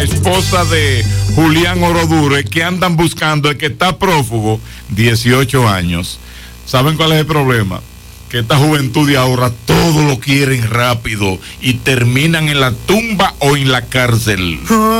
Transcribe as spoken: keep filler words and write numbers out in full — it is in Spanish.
Esposa de Julián Orodure, que andan buscando el que está prófugo, dieciocho años. ¿Saben cuál es el problema? Que esta juventud de ahora todo lo quieren rápido y terminan en la tumba o en la cárcel.